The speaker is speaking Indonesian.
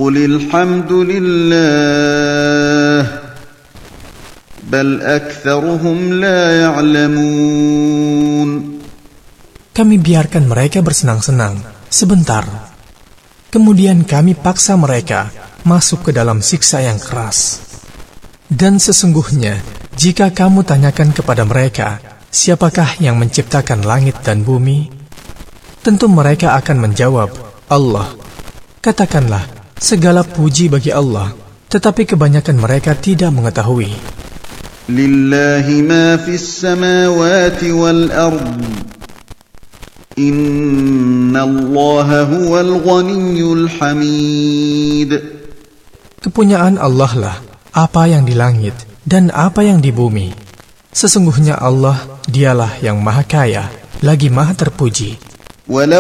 قل الحمد لله بل أكثرهم لا يعلمون. Kami biarkan mereka bersenang-senang sebentar. Kemudian kami paksa mereka masuk ke dalam siksa yang keras. Dan sesungguhnya, jika kamu tanyakan kepada mereka, siapakah yang menciptakan langit dan bumi? Tentu mereka akan menjawab, Allah. Katakanlah, segala puji bagi Allah, tetapi kebanyakan mereka tidak mengetahui. Lillahi ma fis samawati wal ard. Innallaha huwal ghaniyyul hamid. Kepunyaan Allah lah apa yang di langit dan apa yang di bumi. Sesungguhnya Allah, dialah yang maha kaya, lagi maha terpuji.